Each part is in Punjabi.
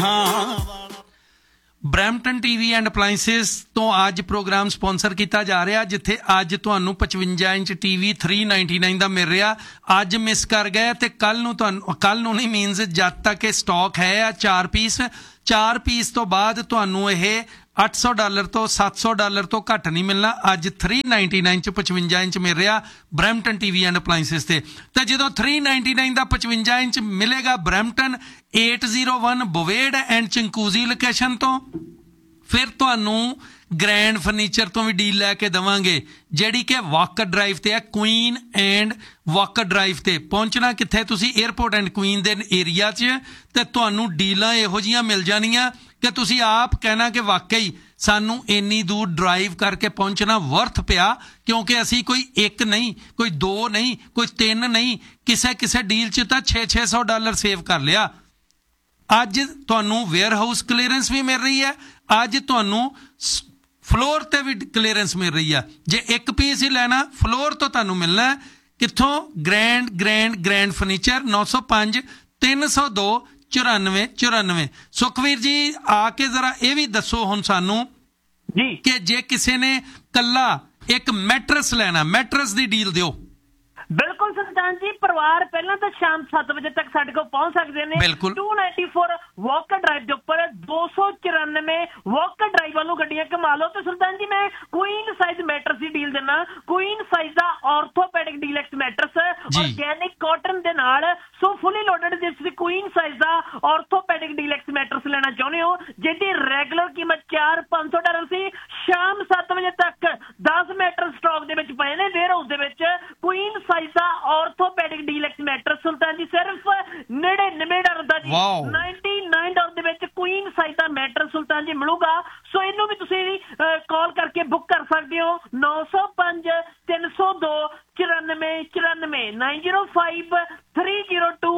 ਬਰੈਂਪਟਨ ਟੀਵੀ ਐਂਡ ਅਪਲਾਈਐਂਸਿਸ ਤੋਂ ਅੱਜ ਪ੍ਰੋਗਰਾਮ ਸਪੋਂਸਰ ਕੀਤਾ ਜਾ ਰਿਹਾ, ਜਿੱਥੇ ਅੱਜ ਤੁਹਾਨੂੰ 55 ਇੰਚ ਟੀਵੀ 399 ਦਾ ਮਿਲ ਰਿਹਾ। ਅੱਜ ਮਿਸ ਕਰ ਗਏ ਤੇ ਕੱਲ ਨੂੰ ਨਹੀਂ ਮੀਨਸ ਜਦ ਤੱਕ ਇਹ ਸਟਾਕ ਹੈ ਆ 4 ਪੀਸ ਤੋਂ ਬਾਅਦ ਤੁਹਾਨੂੰ ਇਹ $800 ਤੋਂ $700 ਤੋਂ ਘੱਟ ਨਹੀਂ ਮਿਲਣਾ। ਅੱਜ 399 ਚ 55 ਇੰਚ ਮਿਲ ਰਿਹਾ ਬਰੈਂਪਟਨ ਟੀਵੀ ਐਂਡ ਅਪਲਾਈਐਂਸਿਸ ਤੇ ਜਦੋਂ 399 ਦਾ 55 ਇੰਚ ਮਿਲੇਗਾ ਬਰੈਂਪਟਨ 801 ਬੋਵੇਡ ਐਂਡ ਚੰਕੂਜ਼ੀ ਲੋਕੇਸ਼ਨ ਤੋਂ, ਫਿਰ ਤੁਹਾਨੂੰ ਗ੍ਰੈਂਡ ਫਰਨੀਚਰ ਤੋਂ ਵੀ ਡੀਲ ਲੈ ਕੇ ਦੇਵਾਂਗੇ, ਜਿਹੜੀ ਕਿ ਵਾਕਰ ਡਰਾਈਵ ਤੇ ਹੈ, ਕੁਈਨ ਐਂਡ ਵਾਕਰ ਡਰਾਈਵ ਤੇ। ਪਹੁੰਚਣਾ ਕਿੱਥੇ ਤੁਸੀਂ? ਏਅਰਪੋਰਟ ਐਂਡ ਕੁਈਨ ਦੇ ਏਰੀਆ 'ਚ, ਤੇ ਤੁਹਾਨੂੰ ਡੀਲਾਂ ਇਹੋ ਜਿਹੀਆਂ ਮਿਲ ਜਾਣੀਆਂ ਕਿ ਤੁਸੀਂ ਆਪ ਕਹਿਣਾ ਕਿ ਵਾਕਈ ਸਾਨੂੰ ਇੰਨੀ ਦੂਰ ਡਰਾਈਵ ਕਰਕੇ ਪਹੁੰਚਣਾ ਵਰਥ ਪਿਆ, ਕਿਉਂਕਿ ਅਸੀਂ ਕੋਈ ਇੱਕ ਨਹੀਂ, ਕੋਈ ਦੋ ਨਹੀਂ, ਕੋਈ ਤਿੰਨ ਨਹੀਂ, ਕਿਸੇ ਡੀਲ 'ਚ ਤਾਂ $600 ਸੇਵ ਕਰ ਲਿਆ। ਅੱਜ ਤੁਹਾਨੂੰ ਵੇਅਰ ਹਾਊਸ ਕਲੀਅਰੈਂਸ ਵੀ ਮਿਲ ਰਹੀ ਹੈ, ਅੱਜ ਤੁਹਾਨੂੰ ਫਲੋਰ ਤੇ ਵੀ ਕਲੀਅਰੈਂਸ ਮਿਲ ਰਹੀ ਆ। ਜੇ ਇੱਕ ਪੀਸ ਹੀ ਲੈਣਾ ਫਲੋਰ ਤੋਂ ਤੁਹਾਨੂੰ ਮਿਲਣਾ ਕਿੱਥੋਂ? Grand furniture 905 302 9494। ਸੁਖਵੀਰ ਜੀ ਆ ਕੇ ਜ਼ਰਾ ਇਹ ਵੀ ਦੱਸੋ ਹੁਣ ਸਾਨੂੰ ਜੀ ਕਿ ਜੇ ਕਿਸੇ ਨੇ ਕੱਲਾ ਇੱਕ ਮੈਟਰਸ ਲੈਣਾ, ਮੈਟਰਸ ਦੀ ਡੀਲ ਦਿਓ। ਬਿਲਕੁਲ ਸੁਲਤਾਨ ਜੀ, ਪਰਿਵਾਰ ਪਹਿਲਾਂ ਤਾਂ ਸ਼ਾਮ 7 ਵਜੇ ਤੱਕ ਸਾਡੇ ਕੋਲ ਪਹੁੰਚ ਸਕਦੇ ਨੇ। 294 ਵਾਕਰ ਡਰਾਈਵ ਦੇ ਉੱਪਰ 294 ਵਾਕਰ ਡਰਾਈਵ ਵੱਲੋਂ ਗੱਡੀਆਂ ਕਮਾ ਲਓ। ਤੇ ਸੁਲਤਾਨ ਜੀ ਮੈਂ ਕੁਈਨ ਸਾਈਜ਼ ਮੈਟਰਸ ਦੀ ਡੀਲ ਦਿੰਦਾ। ਕੁਈਨ ਸਾਈਜ਼ ਦਾ orthopaedic deluxe matters organic cotton ਦੇ ਨਾਲ, ਸੋ ਫੁੱਲੀ ਲੋਡਡ। ਜੇ ਤੁਸੀਂ ਕੁਈਨ ਸਾਈਜ਼ ਦਾ ਆਰਥੋਪੈਡਿਕ ਡੀਲੈਕਸ ਮੈਟਰਸ ਲੈਣਾ ਚਾਹੁੰਦੇ ਹੋ, ਜਿਹਦੀ ਰੈਗੂਲਰ ਕੀਮਤ $4,500 ਸੀ, ਸ਼ਾਮ 7 ਵਜੇ ਤੱਕ 10 ਮੈਟਰਸ ਸਟਾਕ ਦੇ ਵਿੱਚ ਪਏ ਨੇ ਵੇਅਰ ਹਾਊਸ ਦੇ ਵਿੱਚ। ਕੁਈਨ ਸਾਈਜ਼ ਦਾ ਆਰਥੋਪੈਡਿਕ ਡੀਲੈਕਸ ਮੈਟਰਸ ਸੁਲਤਾਨ ਜੀ ਸਿਰਫ $99 ਦਾ ਜੀ, $99 ਦੇ ਵਿੱਚ ਕੁਈਨ ਸਾਈਜ਼ ਦਾ ਮੈਟਰਸ ਸੁਲਤਾਨ ਜੀ ਮਿਲੂਗਾ। ਸੋ ਇਹਨੂੰ ਵੀ ਤੁਸੀਂ ਕਾਲ ਕਰਕੇ ਬੁੱਕ ਕਰ ਸਕਦੇ ਹੋ 905 302 9494 905 302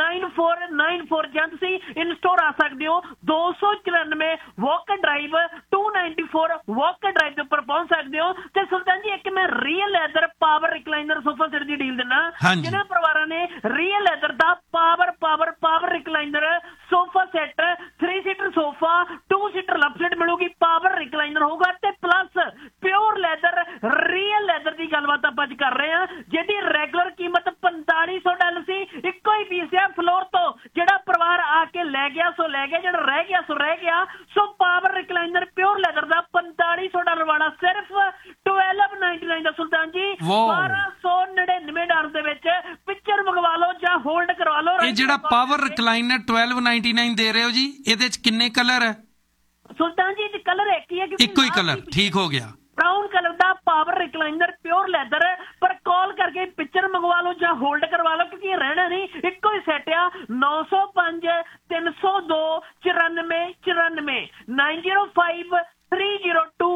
9494 ਜਾਂ ਤੁਸੀਂ ਇਨ ਸਟੋਰ ਆ ਸਕਦੇ ਹੋ 294 ਵਾਕਰ ਡਰਾਈਵ 294 ਵਾਕਰ ਡਰਾਈਵ ਦੇ ਉੱਪਰ ਪਹੁੰਚ ਸਕਦੇ ਹੋ। ਤੇ ਸੁਲਤਾਨ ਜੀ ਇੱਕ ਮੈਂ real leather power recliner sofa set ਦੀ ਡੀਲ ਦਿੰਦਾ। ਜਿਹਨਾਂ ਪਰਿਵਾਰਾਂ ਨੇ ਰੀਅਲ ਲੈਦਰ ਦਾ power recliner sofa set 3 seater sofa 2 seater left side ਮਿਲੂਗੀ, ਪਾਵਰ ਰਿਕਲਾਈਨਰ ਹੋਊਗਾ ਤੇ plus pure leather real leather ਦੀ ਗੱਲਬਾਤ ਆਪਾਂ ਅੱਜ ਕਰ ਰਹੇ ਹਾਂ, ਜਿਹਦੀ ਰੈਗੂਲਰ ਕੀਮਤ $4500 ਸੀ। ਇੱਕੋ ਹੀ ਪੀਸ ਹੈ ਫਲੋਰ ਤੋਂ, ਜਿਹੜਾ ਪਰਿਵਾਰ ਆ ਕੇ ਲੈ ਗਿਆ ਸੋ ਲੈ ਗਿਆ, ਜਿਹੜਾ ਰਹਿ ਗਿਆ ਸੋ ਰਹਿ ਗਿਆ। ਸੋ ਪਾਵਰ ਰਿਕਲਾਈਨਰ ਪਿਓਰ ਲੈਦਰ ਦਾ $4500 ਵਾਲਾ ਸਿਰਫ $1299 ਦਾ ਸੁਲਤਾਨ ਜੀ, $1299 ਦੇ ਵਿੱਚ ਪਿਕਚਰ ਮੰਗਵਾ ਲਓ ਜਾਂ ਹੋਲਡ ਕਰਵਾ ਲਓ। ਇਹ ਜਿਹੜਾ ਪਾਵਰ ਰਿਕਲਾਈਨਰ $1299 ਦੇ ਰਹੇ ਹੋ ਜੀ, ਇਹਦੇ ਚ ਕਿੰਨੇ ਕਲਰ ਹੈ ਸੁਲਤਾਨ ਜੀ? ਇਹ ਕਲਰ ਇੱਕ ਹੀ ਹੈ, ਇੱਕੋ ਹੀ ਕਲਰ, ਠੀਕ ਹੋ ਗਿਆ। ਬਰਾਊਨ ਕਲਰ ਦਾ ਪਾਵਰ ਰਿਕਲਾਈਨਰ ਪਿਓਰ ਲੈਦਰ, ਪਰ ਕਾਲ ਕਰਕੇ ਪਿਕਚਰ ਮੰਗਵਾ ਲਓ ਜਾਂ ਹੋਲਡ ਕਰਵਾ ਲਓ, ਕਿਉਂਕਿ ਇਹ ਰਹਿਣਾ ਨਹੀਂ, ਇੱਕੋ ਹੀ ਸੈਟ ਆ। 905 302 9494 905 302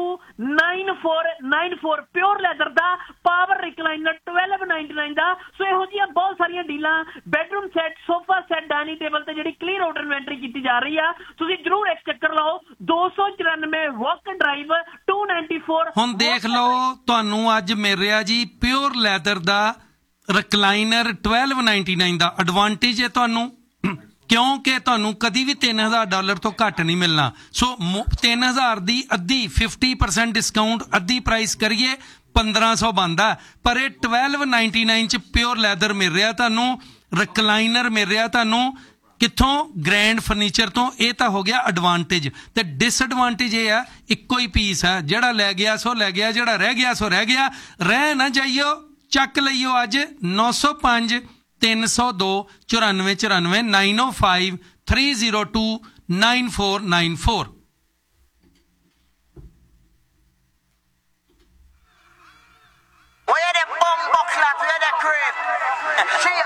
9494 ਪਿਓਰ ਲੈਦਰ ਦਾ ਪਾਵਰ ਰਿਕਲਾਈਨਰ $1299 ਦਾ। ਸੋ ਇਹੋ ਜਿਹੀਆਂ ਬਹੁਤ ਸਾਰੀਆਂ ਡੀਲਾਂ bedroom set, sofa set, dining table ਤੇ ਜਿਹੜੀ ਕਲੀਅਰ ਆਰਡਰ ਇਨਵੈਂਟਰੀ ਕੀਤੀ ਜਾ ਰਹੀ ਆ, ਤੁਸੀਂ ਜਰੂਰ ਇੱਕ ਚੱਕਰ ਲਾਓ। 294 ਵਾਕਰ ਡਰਾਈਵ 294। ਹੁਣ ਦੇਖ ਲਓ ਤੁਹਾਨੂੰ ਅੱਜ ਮਿਲ ਰਿਹਾ ਜੀ ਪਿਓਰ ਲੈਦਰ ਦਾ ਰਿਕਲਾਈਨਰ $1299 ਦਾ। ਐਡਵਾਂਟੇਜ ਹੈ ਤੁਹਾਨੂੰ, ਕਿਉਂਕਿ ਤੁਹਾਨੂੰ ਕਦੀ ਵੀ $3000 ਤੋਂ ਘੱਟ ਨਹੀਂ ਮਿਲਣਾ। ਸੋ 3000 ਦੀ ਅੱਧੀ 50% ਡਿਸਕਾਊਂਟ, ਅੱਧੀ ਪ੍ਰਾਈਸ ਕਰੀਏ 1500 ਬਣਦਾ, ਪਰ ਇਹ $1299 ਚ ਪਿਓਰ ਲੈਦਰ ਮਿਲ ਰਿਹਾ ਤੁਹਾਨੂੰ, ਰਿਕਲਾਈਨਰ ਮਿਲ ਰਿਹਾ ਤੁਹਾਨੂੰ ਕਿੱਥੋਂ? ਗ੍ਰੈਂਡ ਫਰਨੀਚਰ ਤੋਂ। ਇਹ ਤਾਂ ਹੋ ਗਿਆ ਐਡਵਾਂਟੇਜ। ਤੇ ਡਿਸਐਡਵਾਂਟੇਜ ਇਹ ਆ ਇੱਕੋ ਹੀ ਪੀਸ ਹੈ, ਜਿਹੜਾ ਲੈ ਗਿਆ ਸੋ ਲੈ ਗਿਆ, ਜਿਹੜਾ ਰਹਿ ਗਿਆ ਸੋ ਰਹਿ ਗਿਆ। ਰਹਿ ਨਾ ਜਾਈਓ, ਚੱਕ ਲਈਓ ਅੱਜ 905 302 9494 905 302 9494।